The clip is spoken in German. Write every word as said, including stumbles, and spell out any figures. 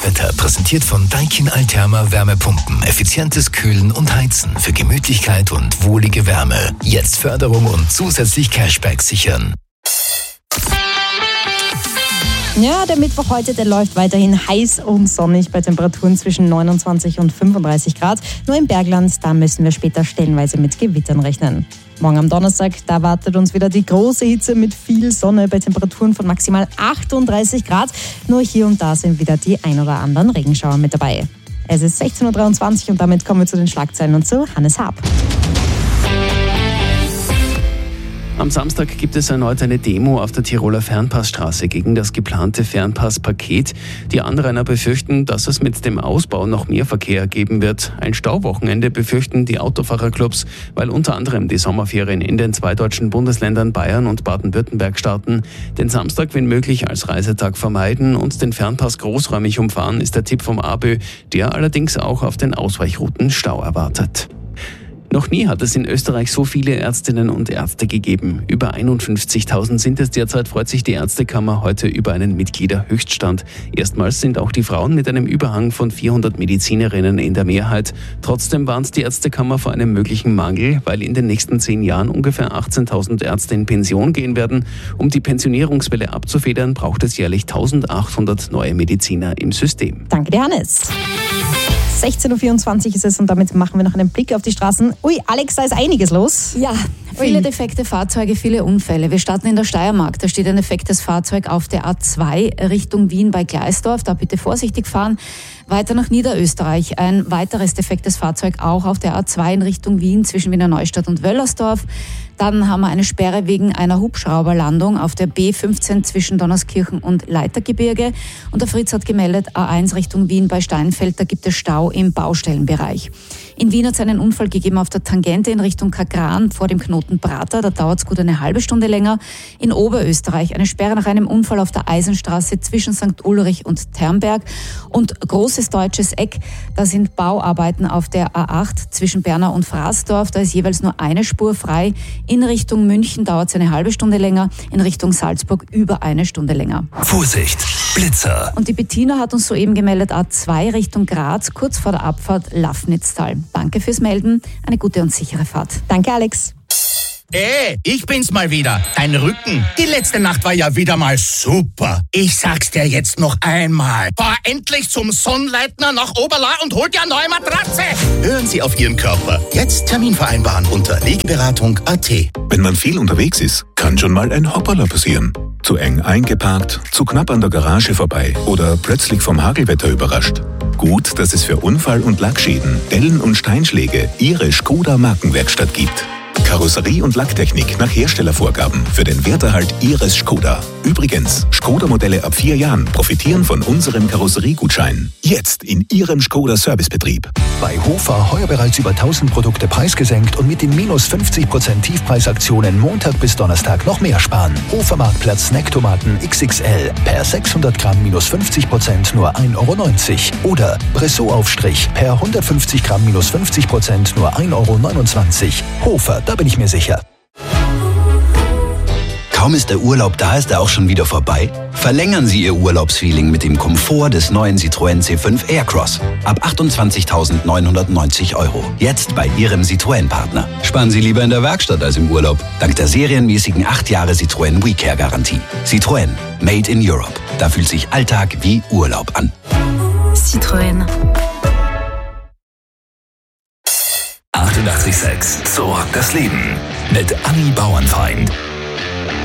Wetter präsentiert von Daikin Alterma Wärmepumpen. Effizientes Kühlen und Heizen für Gemütlichkeit und wohlige Wärme. Jetzt Förderung und zusätzlich Cashback sichern. Ja, der Mittwoch heute, der läuft weiterhin heiß und sonnig bei Temperaturen zwischen neunundzwanzig und fünfunddreißig Grad. Nur im Bergland, da müssen wir später stellenweise mit Gewittern rechnen. Morgen am Donnerstag, da wartet uns wieder die große Hitze mit viel Sonne bei Temperaturen von maximal achtunddreißig Grad. Nur hier und da sind wieder die ein oder anderen Regenschauer mit dabei. Es ist sechzehn Uhr dreiundzwanzig und damit kommen wir zu den Schlagzeilen und zu Hannes Haab. Am Samstag gibt es erneut eine Demo auf der Tiroler Fernpassstraße gegen das geplante Fernpasspaket. Die Anrainer befürchten, dass es mit dem Ausbau noch mehr Verkehr geben wird. Ein Stauwochenende befürchten die Autofahrerclubs, weil unter anderem die Sommerferien in den zwei deutschen Bundesländern Bayern und Baden-Württemberg starten. Den Samstag, wenn möglich, als Reisetag vermeiden und den Fernpass großräumig umfahren, ist der Tipp vom A B Ö, der allerdings auch auf den Ausweichrouten Stau erwartet. Noch nie hat es in Österreich so viele Ärztinnen und Ärzte gegeben. Über einundfünfzigtausend sind es derzeit, freut sich die Ärztekammer heute über einen Mitgliederhöchststand. Erstmals sind auch die Frauen mit einem Überhang von vierhundert Medizinerinnen in der Mehrheit. Trotzdem warnt die Ärztekammer vor einem möglichen Mangel, weil in den nächsten zehn Jahren ungefähr achtzehntausend Ärzte in Pension gehen werden. Um die Pensionierungswelle abzufedern, braucht es jährlich eintausendachthundert neue Mediziner im System. Danke dir, Hannes. sechzehn Uhr vierundzwanzig ist es und damit machen wir noch einen Blick auf die Straßen. Ui, Alex, da ist einiges los. Ja, viele defekte Fahrzeuge, viele Unfälle. Wir starten in der Steiermark. Da steht ein defektes Fahrzeug auf der A zwei Richtung Wien bei Gleisdorf. Da bitte vorsichtig fahren. Weiter nach Niederösterreich. Ein weiteres defektes Fahrzeug auch auf der A zwei in Richtung Wien zwischen Wiener Neustadt und Wöllersdorf. Dann haben wir eine Sperre wegen einer Hubschrauberlandung auf der B fünfzehn zwischen Donnerskirchen und Leitergebirge. Und der Fritz hat gemeldet, A eins Richtung Wien bei Steinfeld, da gibt es Stau im Baustellenbereich. In Wien hat es einen Unfall gegeben auf der Tangente in Richtung Kagran vor dem Knoten Prater. Da dauert es gut eine halbe Stunde länger. In Oberösterreich eine Sperre nach einem Unfall auf der Eisenstraße zwischen Sankt Ulrich und Ternberg. Und Großes Deutsches Eck, da sind Bauarbeiten auf der A acht zwischen Bernau und Fraßdorf. Da ist jeweils nur eine Spur frei. In Richtung München dauert es eine halbe Stunde länger. In Richtung Salzburg über eine Stunde länger. Vorsicht, Blitzer! Und die Bettina hat uns soeben gemeldet, A zwei Richtung Graz, kurz vor der Abfahrt Lafnitztal. Danke fürs Melden. Eine gute und sichere Fahrt. Danke, Alex. Ey, ich bin's mal wieder, dein Rücken. Die letzte Nacht war ja wieder mal super. Ich sag's dir jetzt noch einmal. Fahr endlich zum Sonnleitner nach Oberla und hol dir eine neue Matratze. Hören Sie auf Ihren Körper. Jetzt Termin vereinbaren unter Legeberatung punkt a t. Wenn man viel unterwegs ist, kann schon mal ein Hoppala passieren. Zu eng eingeparkt, zu knapp an der Garage vorbei oder plötzlich vom Hagelwetter überrascht. Gut, dass es für Unfall- und Lackschäden, Dellen und Steinschläge Ihre Skoda Markenwerkstatt gibt. Karosserie und Lacktechnik nach Herstellervorgaben für den Werterhalt Ihres Skoda. Übrigens, Skoda-Modelle ab vier Jahren profitieren von unserem Karosseriegutschein. Jetzt in Ihrem Skoda-Servicebetrieb. Bei Hofer heuer bereits über tausend Produkte preisgesenkt und mit den minus fünfzig Prozent Tiefpreisaktionen Montag bis Donnerstag noch mehr sparen. Hofer Marktplatz Snacktomaten X X L per sechshundert Gramm minus fünfzig Prozent nur ein Euro neunzig. Oder Bressot-Aufstrich per hundertfünfzig Gramm minus fünfzig Prozent nur ein Euro neunundzwanzig. Hofer, da bin ich mir sicher. Kaum ist der Urlaub da, ist er auch schon wieder vorbei? Verlängern Sie Ihr Urlaubsfeeling mit dem Komfort des neuen Citroën C fünf Aircross. Ab achtundzwanzigtausendneunhundertneunzig Euro. Jetzt bei Ihrem Citroën-Partner. Sparen Sie lieber in der Werkstatt als im Urlaub. Dank der serienmäßigen acht Jahre Citroën WeCare-Garantie. Citroën. Made in Europe. Da fühlt sich Alltag wie Urlaub an. Citroën. achtundachtzig Komma sechs. So rockt das Leben. Mit Anni Bauernfeind.